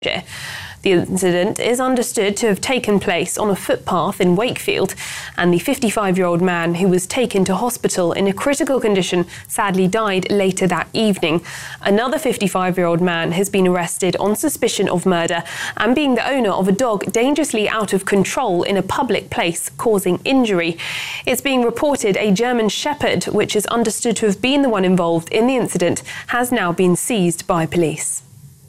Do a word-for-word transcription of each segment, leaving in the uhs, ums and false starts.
The incident is understood to have taken place on a footpath in Wakefield, and the fifty-five-year-old man who was taken to hospital in a critical condition sadly died later that evening. Another fifty-five-year-old man has been arrested on suspicion of murder and being the owner of a dog dangerously out of control in a public place, causing injury. It's being reported a German Shepherd, which is understood to have been the one involved in the incident, has now been seized by police.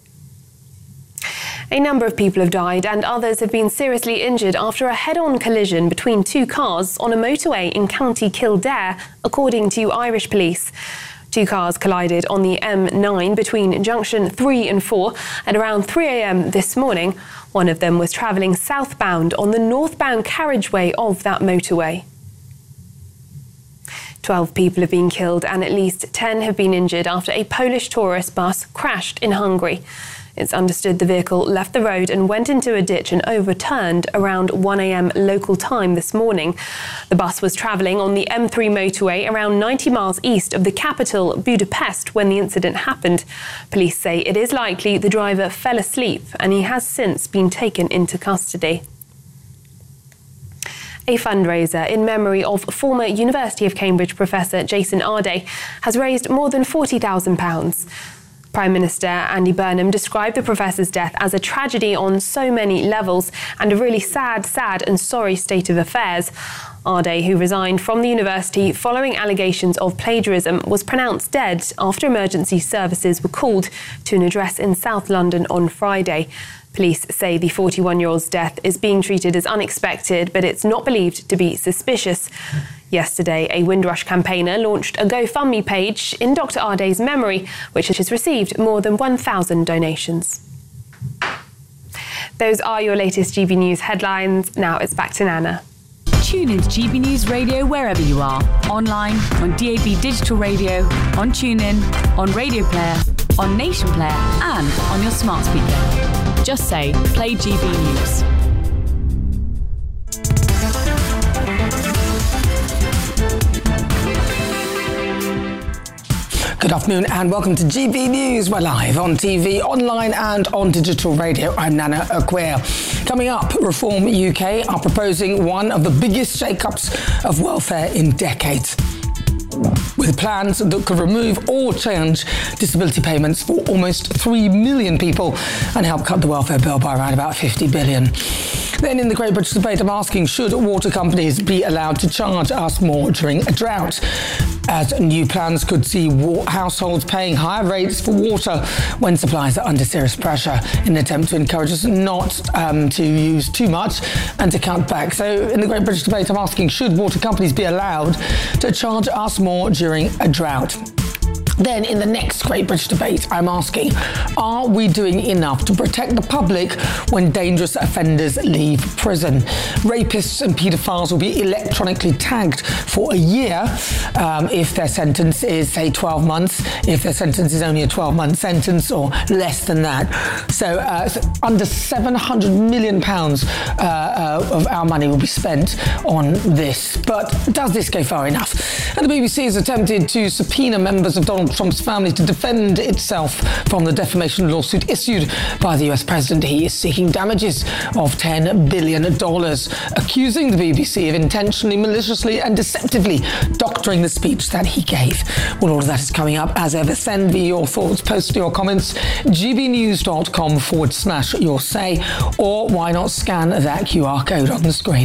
A number of people have died and others have been seriously injured after a head-on collision between two cars on a motorway in County Kildare, according to Irish police. Two cars collided on the M nine between junction three and four at around three a m this morning. One of them was travelling southbound on the northbound carriageway of that motorway. Twelve people have been killed and at least ten have been injured after a Polish tourist bus crashed in Hungary. It's understood the vehicle left the road and went into a ditch and overturned around one a m local time this morning. The bus was travelling on the M three motorway around ninety miles east of the capital, Budapest, when the incident happened. Police say it is likely the driver fell asleep and he has since been taken into custody. A fundraiser in memory of former University of Cambridge professor Jason Ardai has raised more than forty thousand pounds. Prime Minister Andy Burnham described the professor's death as a tragedy on so many levels and a really sad, sad and sorry state of affairs. Ardai, who resigned from the university following allegations of plagiarism, was pronounced dead after emergency services were called to an address in South London on Friday. Police say the forty-one-year-old's death is being treated as unexpected, but it's not believed to be suspicious. Yesterday, a Windrush campaigner launched a GoFundMe page in Doctor Ardai's memory, which has received more than one thousand donations. Those are your latest G B News headlines. Now it's back to Nana. Tune into G B News Radio wherever you are. Online, on D A B Digital Radio, on TuneIn, on Radio Player, on Nation Player and on your smart speaker. Just say, play G B News. Good afternoon and welcome to G B News. We're live on T V, online and on digital radio. I'm Nana Acquia. Coming up, Reform U K are proposing one of the biggest shake-ups of welfare in decades, with plans that could remove or change disability payments for almost three million people and help cut the welfare bill by around about fifty billion. Then in the Great British Debate, I'm asking, should water companies be allowed to charge us more during a drought? As new plans could see wa- households paying higher rates for water when supplies are under serious pressure in an attempt to encourage us not um, to use too much and to cut back. So in the Great British Debate, I'm asking, should water companies be allowed to charge us more during a drought? Then in the next Great British Debate, I'm asking, are we doing enough to protect the public when dangerous offenders leave prison? Rapists and paedophiles will be electronically tagged for a year um, if their sentence is, say, twelve months, if their sentence is only a twelve-month sentence or less than that. So, uh, so under seven hundred million pounds uh, uh, of our money will be spent on this. But does this go far enough? And the B B C has attempted to subpoena members of Donald Trump's family to defend itself from the defamation lawsuit issued by the U S president. He is seeking damages of ten billion dollars, accusing the B B C of intentionally, maliciously and deceptively doctoring the speech that he gave. Well, all of that is coming up as ever. Send me your thoughts, post your comments, gbnews.com forward slash your say, or why not scan that Q R code on the screen.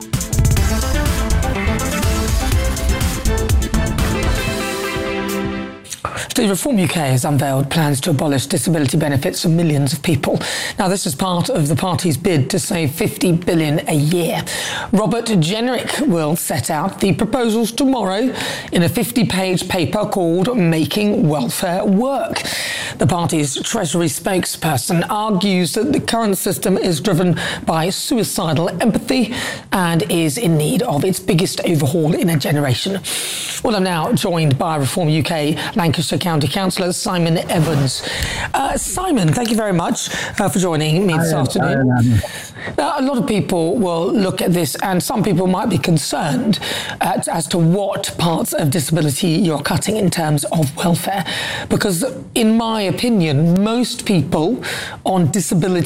The Reform U K has unveiled plans to abolish disability benefits for millions of people. Now, this is part of the party's bid to save fifty billion pounds a year. Robert Jenrick will set out the proposals tomorrow in a fifty-page paper called Making Welfare Work. The party's Treasury spokesperson argues that the current system is driven by suicidal empathy and is in need of its biggest overhaul in a generation. Well, I'm now joined by Reform U K Lancashire County Councillor Simon Evans. Uh, Simon, thank you very much uh, for joining me this Hi, afternoon. hi, Now, a lot of people will look at this, and some people might be concerned uh, as to what parts of disability you're cutting in terms of welfare, because in my opinion, most people on disability